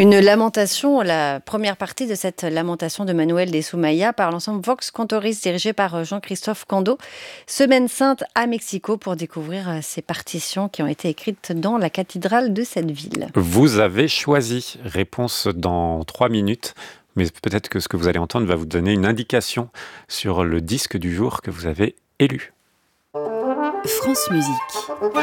Une lamentation, la première partie de cette lamentation de Manuel de Soumaya par l'ensemble Vox Cantoris dirigé par Jean-Christophe Cando. Semaine sainte à Mexico pour découvrir ces partitions qui ont été écrites dans la cathédrale de cette ville. Vous avez choisi. Réponse dans 3 minutes. Mais peut-être que ce que vous allez entendre va vous donner une indication sur le disque du jour que vous avez élu. France Musique.